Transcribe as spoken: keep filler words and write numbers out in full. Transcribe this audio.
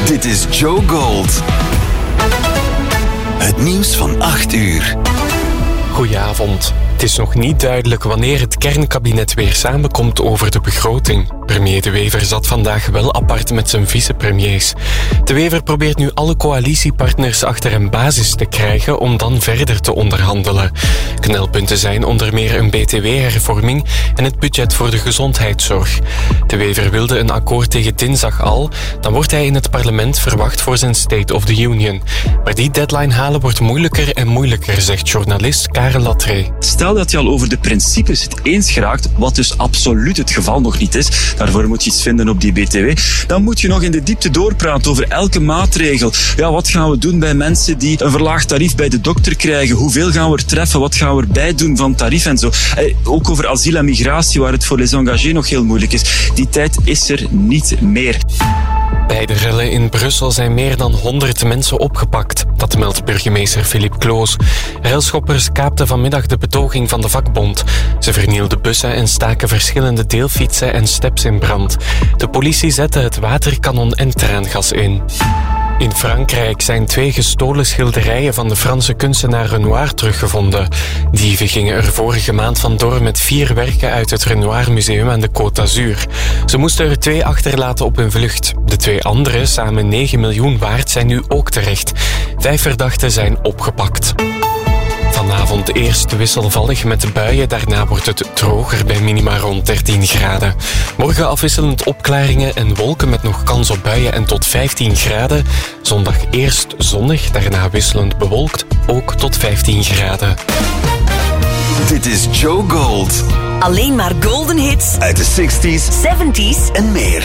Dit is Joe Gold. Het nieuws van acht uur. Goedenavond. Het is nog niet duidelijk wanneer het kernkabinet weer samenkomt over de begroting. Premier De Wever zat vandaag wel apart met zijn vicepremiers. De Wever probeert nu alle coalitiepartners achter een basis te krijgen om dan verder te onderhandelen. Knelpunten zijn onder meer een B T W-hervorming en het budget voor de gezondheidszorg. De Wever wilde een akkoord tegen dinsdag al, dan wordt hij in het parlement verwacht voor zijn State of the Union. Maar die deadline halen wordt moeilijker en moeilijker, zegt journalist Karel Latré. Stel dat je al over de principes het eens geraakt, wat dus absoluut het geval nog niet is, daarvoor moet je iets vinden op die B T W, dan moet je nog in de diepte doorpraten over elke maatregel. Ja, wat gaan we doen bij mensen die een verlaagd tarief bij de dokter krijgen? Hoeveel gaan we er treffen? Wat gaan we erbij doen van tarief en zo? Eh, ook over asiel en migratie, waar het voor les engagés nog heel moeilijk is. Die tijd is er niet meer. Bij de rellen in Brussel zijn meer dan honderd mensen opgepakt. Dat meldt burgemeester Philippe Kloos. Railschoppers kaapten vanmiddag de betoging van de vakbond. Ze vernielden bussen en staken verschillende deelfietsen en steps in brand. De politie zette het waterkanon en traangas in. In Frankrijk zijn twee gestolen schilderijen van de Franse kunstenaar Renoir teruggevonden. Dieven gingen er vorige maand vandoor met vier werken uit het Renoir Museum aan de Côte d'Azur. Ze moesten er twee achterlaten op hun vlucht. De twee andere, samen negen miljoen waard, zijn nu ook terecht. Vijf verdachten zijn opgepakt. Vanavond eerst wisselvallig met buien, daarna wordt het droger bij minima rond dertien graden. Morgen afwisselend opklaringen en wolken met nog kans op buien en tot vijftien graden. Zondag eerst zonnig, daarna wisselend bewolkt, ook tot vijftien graden. Dit is Joe Gold. Alleen maar golden hits Uit de zestig's zeventig's en meer.